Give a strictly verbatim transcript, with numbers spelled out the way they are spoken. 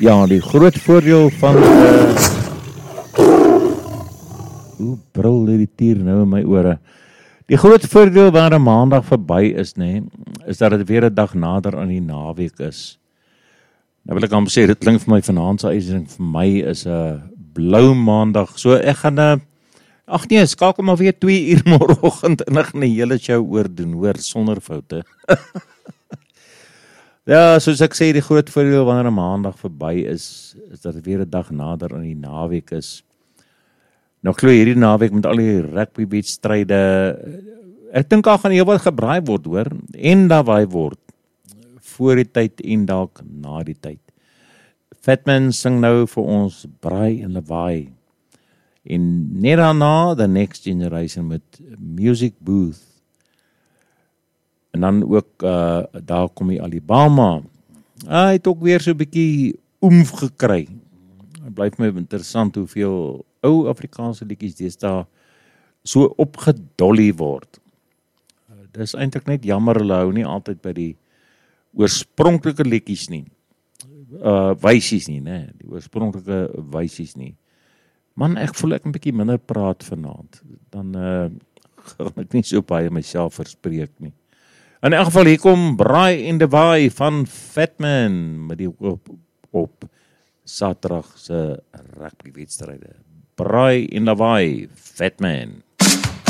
Ja, die groot voordeel van uh, hoe brul die tier nou in my ore. Die groot voordeel waar 'n maandag verby is, nê, nee, is dat dit weer 'n dag nader aan die naweek is. Nou wil ek aan sê, dit klink vir my vanaand se uitsending vir my is 'n uh, blou maandag. So ek gaan 'n uh, ag nee, skakel maar weer twee uur môreoggend en ek gaan 'n hele show oordoen, hoor, sonder foute. Ja, soos ek sê, die groot voordeel wanneer 'n maandag verby is, is dat dit weer 'n dag nader aan die naweek is. Nou glo hierdie naweek met al die rugbywedstryde, ek dink al gaan heel wat gebraai word, hoor, en daai word voor die tyd en dalk na die tyd. Fatman sing nou vir ons Braai en Lawaai. En net daarna The Next Generation met Music Booth. En dan ook, uh, daar kom die Alabama. Ah, hy het ook weer so 'n bietjie oomf gekry. Het blyf my interessant hoeveel ou Afrikaanse liedjies deesdae so opgedolly word. Uh, dis eintlik net jammer, hulle hou nie altyd by die oorspronklike liedjies nie. Uh, wysies nie, né? Die oorspronklike wysies nie. Man, ek voel ek 'n bietjie minder praat vanaand. Dan uh, gaan ek nie so baie myself verspreek nie. In elk geval, hier kom Braai en Lawaai van Fatman met die op, op Saterdag se rugbywedstryde. Braai en Lawaai, Fatman.